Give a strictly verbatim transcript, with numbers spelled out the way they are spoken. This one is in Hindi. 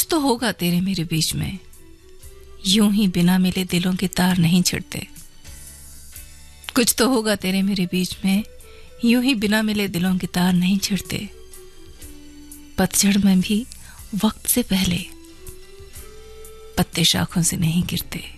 कुछ तो होगा तेरे मेरे बीच में, यूं ही बिना मिले दिलों के तार नहीं छिड़ते। कुछ तो होगा तेरे मेरे बीच में, यूं ही बिना मिले दिलों के तार नहीं छिड़ते। पतझड़ में भी वक्त से पहले पत्ते शाखों से नहीं गिरते।